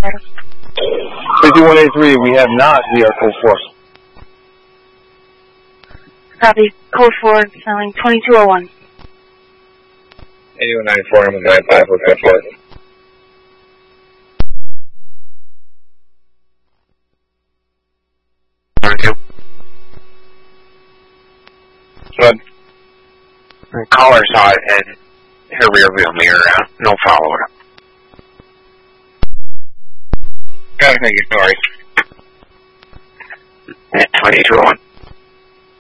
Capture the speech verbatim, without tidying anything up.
fifty-one eighty-three, we have not. We are code four. Copy. Code four, selling twenty-two oh one. eighty-one ninety-four, I'm going to go five with that four. Good. Caller saw it and her rear wheel mirror out. No follower. Gotta make it sorry. twenty-two oh one.